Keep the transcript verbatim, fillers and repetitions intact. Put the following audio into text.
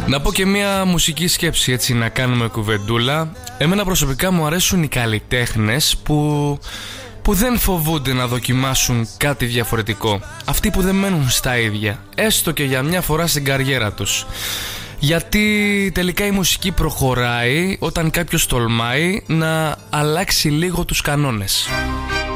Να πω και μια μουσική σκέψη, έτσι να κάνουμε κουβεντούλα. Εμένα προσωπικά μου αρέσουν οι καλλιτέχνες που, που δεν φοβούνται να δοκιμάσουν κάτι διαφορετικό. Αυτοί που δεν μένουν στα ίδια, έστω και για μια φορά στην καριέρα τους. Γιατί τελικά η μουσική προχωράει όταν κάποιος τολμάει να αλλάξει λίγο τους κανόνες.